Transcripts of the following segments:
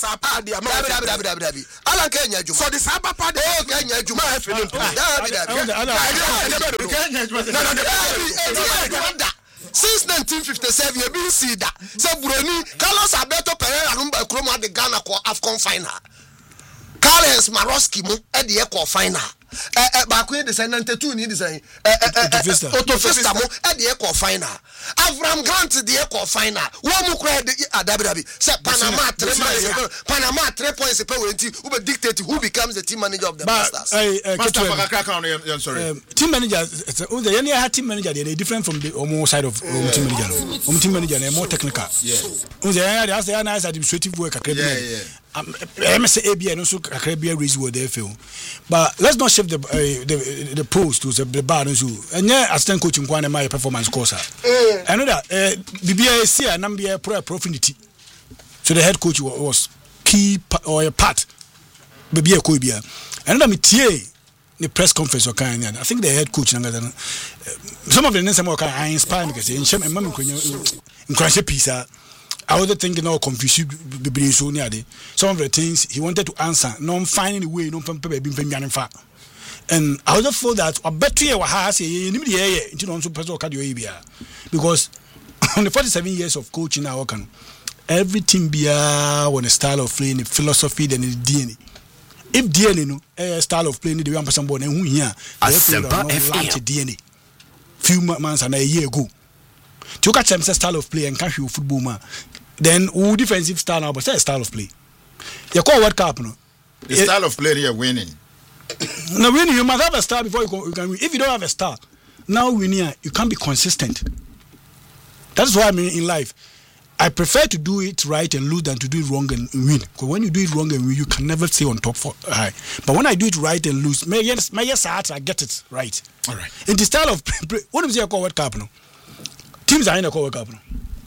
party. Dabi. Alan Kenya Juma. So the Saba party. Oh, Kenya Juma. Since 1957, you been see that. So Bruni, Carlos Alberto Pereira Rumba Chroma the Ghana AFCON final. Carlos Maroski mo at the Echo final. Back when the 92 need design. Autofista mo at the Echo final. Avram Grant the Echo final. One more credit at Dabi. Panama 3 points per win. Who will dictate who becomes the team manager of the Masters? Sorry. Team manager. The any team manager they different from the almost side of team manager. Team manager they more technical. Yeah. They are administrative work. MSAB and also Caribbean raise what they feel. But let's not shift the post to the bar and assistant coaching one my performance course. Another BBIC and Nambia Profinity. So the head coach was key or a part. Baby Koibia. Another metier the press conference or kind. I think the head coach some of the names I inspire me because in Crash Pisa. I was thinking all confusion some of the things he wanted to answer. No, I'm finding a way. No, and I was for that. I bet you has because on the 47 years of coaching, I can everything be on a style of playing, a philosophy, then a DNA. If DNA no style of playing, the one person born and who here DNA. Few months and a year ago. To catch them style of play and catch you football man. Then who defensive style now, but say style of play. You call World Cup no. The style of play you're winning. Now winning you must have a star before you can win. If you don't have a star, now winning you can't be consistent. That's why I mean in life. I prefer to do it right and lose than to do it wrong and win. Because when you do it wrong and win, you can never stay on top for high. But when I do it right and lose, my yes, I get it right. All right. In the style of what do you say call World Cup no? Teams are in the World Cup now.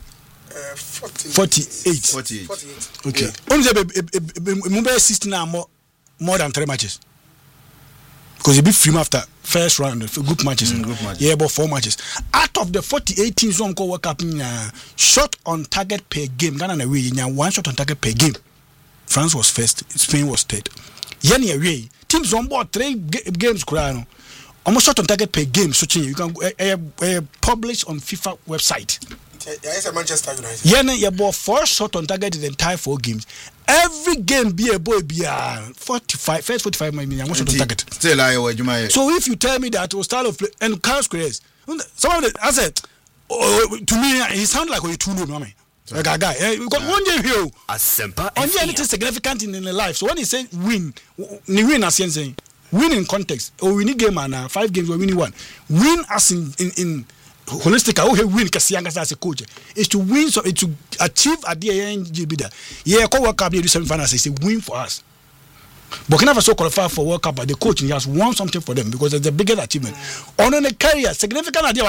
48. Okay. Only Mumbai 16 now more than 3 matches. Because you be free after first round group matches. Yeah, about 4 matches. Out of the 48 teams who call World Cup, shot on target per game. Ghana away, 1 shot on target per game. France was first, Spain was third. Yani away. Teams on board 3 games crown. Almost shot on target per game. So you can publish on FIFA website. Yes, Manchester United. Yeah, you bought 4 shots on target in the entire 4 games. Every game be a boy be a 45 first 45 million shot on target. So if you tell me that was style of play and Carlos Queiroz, some of the I said to me he sound like a two no man. Like a guy. Because one day here only anything significant in the life. So when he say win as saying win in context or winning game and 5 games or winning 1. Win as in holistic win as a coach is to win so to achieve at the end World Cup do semi-finals is a win for us. Burkina Faso qualify for World Cup but the coach he has won something for them because it's the biggest achievement on a career significant idea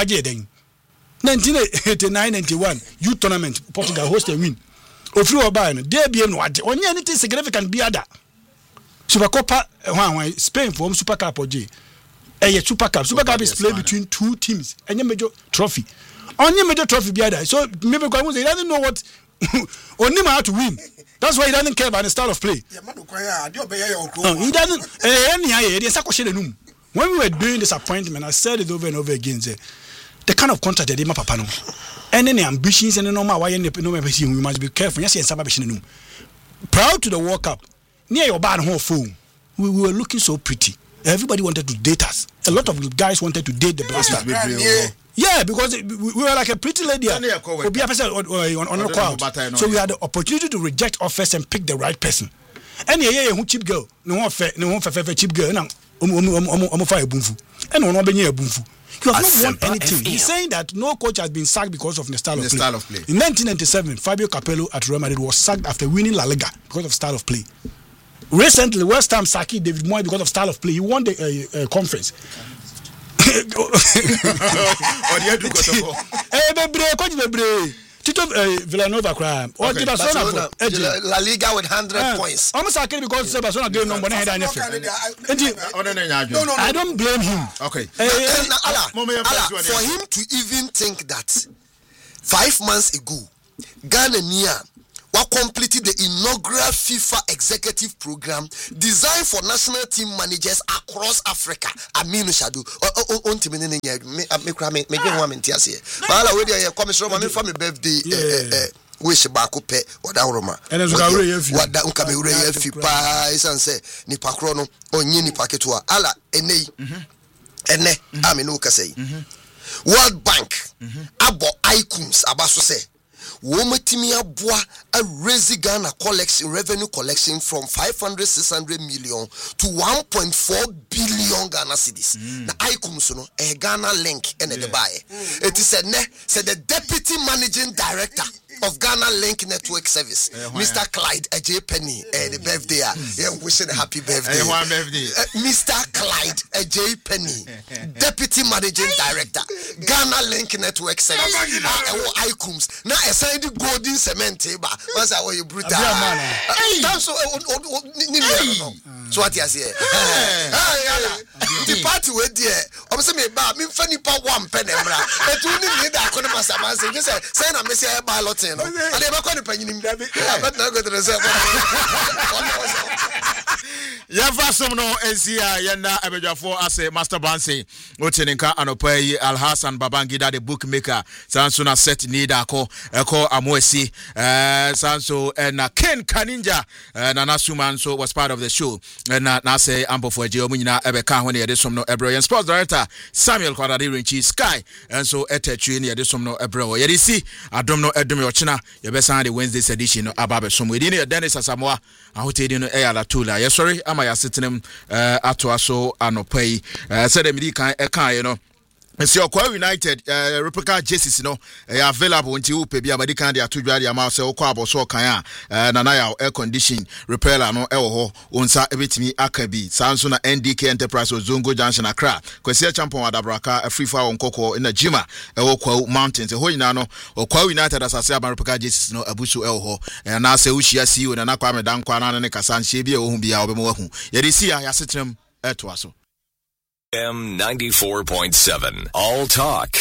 1989-91 youth tournament Portugal host a win ofri oba no there be no only anything significant be other Super Copa Spain for Super Cup or Super Cup is played between 2 teams. Any major trophy. Only major trophy be other. So maybe because he doesn't know what only how to win. That's why he doesn't care about the style of play. He doesn't. When we were doing this appointment, I said it over and over again. The kind of contract that they make papa no. Any ambitions and no matter why we must be careful. Yes, proud to the World Cup. Near your bad home phone, we were looking so pretty. Everybody wanted to date us. A lot of guys wanted to date the blaster. Yeah, because we were like a pretty lady. On the crowd. So we had the opportunity to reject offers and pick the right person. And who cheap girl? No one fair cheap girl. And you have not won anything. He's saying that no coach has been sacked because of the style of play. In 1997, Fabio Capello at Real Madrid was sacked after winning La Liga because of style of play. Recently, West Ham sacked David Moyes because of style of play. He won the conference. Tito Villanova crime. Or Barcelona La Liga with 100 points. Almost because Barcelona gave number 9 I don't blame him. Okay. For him to even think that 5 months ago, Ghana what completed the inaugural FIFA executive program designed for national team managers across Africa. Aminu Shadu on timini me woman tiase. Bala we dey come so me for me birthday wish back up wada roma wada unka me ure yafi pa isan say nipa kro no onye nipa ketua ala enei ene amenu ka say World Bank abo icons abaso say womatimi aboa a raise Ghana collection revenue collection from 500-600 million to 1.4 billion Ghana cedis. The icons no a Ghana link and the buy. It is said the deputy managing director of Ghana Link Network Service, Mr. Clyde Ajay Penny, the birthday. Wishing a happy birthday. Mr. Clyde Ajay Penny, deputy managing director, Ghana Link Network Service. Icons now assigned the golden cement table. Once I was brutal. So what you say? The party we there. I'm saying me ba me funny pa 1 penny bra. But you need that kono masama say you say na me say ballot no. And e ba kono panyinim da be. But na go to the serve. Yavasom no NCA yenda abedwafo ase Master Bansi oteninka anopa yi Alhassan Babangida the bookmaker sanso na set need eko amoesi sanso na Ken Kaninja na Nasuman so was part of the show na say ambofo je omunyina ebeka ho ne yede som no ebro sports director Samuel Kwadade Renchi Sky and so etetwe ne yede som no ebro yede si adom no edom yochina yebesan the Wednesday's edition no ababe som we ne Dennis Asamoah ahotedi no eyala tula ye sorry ama ya sitinem atoaso anopai said the medican ekan no Monsieur Kwa United replica jerseys no available until you pay be medican dia to dware ama se okwa aboso kan na na ya air condition repair no ewo onsa ebetimi akabi sanso na NDK Enterprise Zongo Junction Accra kwese champion adabraka free for onkoko na jima ewo Kwa Mountains ho nyina no Kwa United asase aba replica jerseys no abusu ewo na se uhia CEO na nakwa medan kwa na ne kasanhye bi ewo hu bia obemo wahu yede si ya setrem etoaso M94.7 All Talk